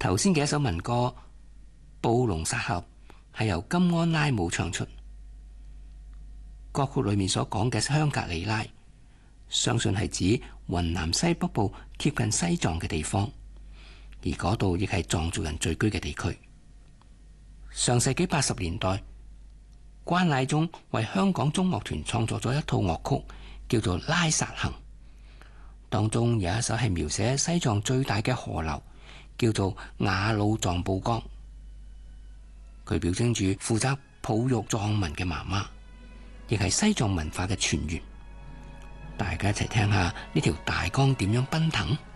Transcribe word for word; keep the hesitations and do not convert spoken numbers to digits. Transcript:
頭先嘅一首民歌《布隆薩合》係由金安拉姆唱出。歌曲裏面所講嘅香格里拉，相信係指雲南西北部貼近西藏嘅地方，而嗰度亦係藏族人聚居嘅地區。上世紀八十年代，關乃忠為香港中樂團創作咗一套樂曲，叫做《拉薩行》，當中有一首係描寫西藏最大嘅河流，叫做雅魯藏布江。佢表徵住負責哺育藏民嘅媽媽，亦係西藏文化嘅泉源。大家一齊聽下呢條大江點樣奔騰。